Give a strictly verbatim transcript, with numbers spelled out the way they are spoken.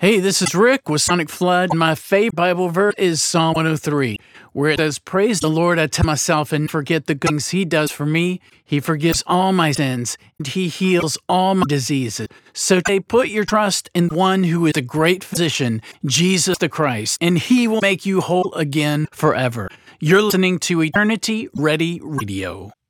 Hey, this is Rick with Sonic Flood. My favorite Bible verse is Psalm one oh three, where it says, "Praise the Lord, I tell myself, and forget the good things He does for me. He forgives all my sins, and He heals all my diseases." So today, put your trust in one who is a great physician, Jesus the Christ, and He will make you whole again forever. You're listening to Eternity Ready Radio.